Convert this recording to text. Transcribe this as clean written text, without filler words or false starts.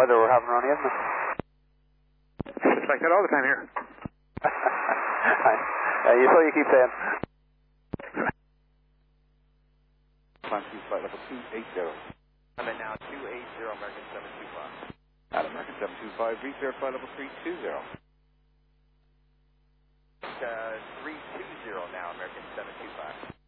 weather we're having around here, isn't it? It's like that all the time here. So you keep saying. Climb 2 flight level 280. I'm in now 280, American 725. At American 725, reach air flight level 320. 320 now, American 725.